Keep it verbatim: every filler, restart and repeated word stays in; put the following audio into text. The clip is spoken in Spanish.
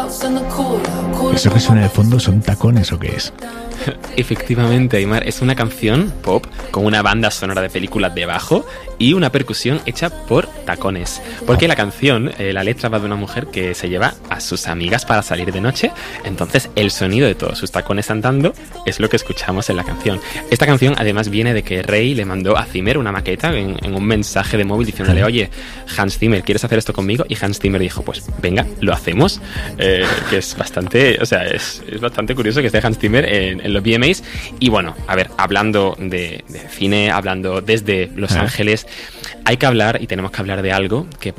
¿Eso que suena de fondo son tacones o qué es? Efectivamente, Aimar, es una canción pop con una banda sonora de películas debajo y una percusión hecha por tacones. Porque la canción, eh, la letra va de una mujer que se lleva a sus amigas para salir de noche. Entonces, el sonido de todos sus tacones andando es lo que escuchamos en la canción. Esta canción, además, viene de que Rey le mandó a Zimmer una maqueta en, en un mensaje de móvil diciéndole, oye, Hans Zimmer, ¿quieres hacer esto conmigo? Y Hans Zimmer dijo, pues venga, lo hacemos. Eh, que es bastante, o sea, es, es bastante curioso que esté Hans Zimmer en, en los V M As. Y bueno, a ver, hablando de, de cine, hablando desde Los Ángeles, hay que hablar y tenemos que hablar de algo que